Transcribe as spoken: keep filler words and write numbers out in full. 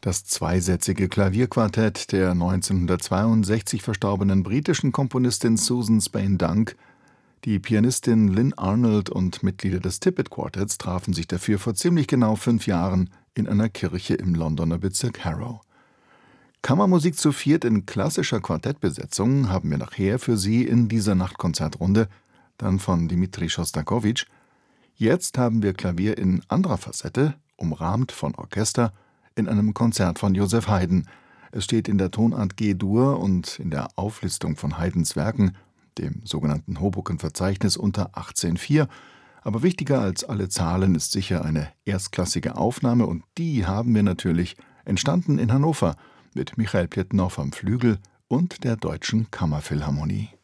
Das zweisätzige Klavierquartett der neunzehnhundertzweiundsechzig verstorbenen britischen Komponistin Susan Spain-Dunk, die Pianistin Lynn Arnold und Mitglieder des Tippett Quartetts trafen sich dafür vor ziemlich genau fünf Jahren in einer Kirche im Londoner Bezirk Harrow. Kammermusik zu viert in klassischer Quartettbesetzung haben wir nachher für Sie in dieser Nachtkonzertrunde, dann von Dmitri Schostakowitsch. Jetzt haben wir Klavier in anderer Facette, umrahmt von Orchester, in einem Konzert von Joseph Haydn. Es steht in der Tonart G-Dur und in der Auflistung von Haydns Werken, dem sogenannten Hoboken-Verzeichnis, unter achtzehn vier. Aber wichtiger als alle Zahlen ist sicher eine erstklassige Aufnahme, und die haben wir natürlich, entstanden in Hannover mit Michael Pjetnow am Flügel und der Deutschen Kammerphilharmonie.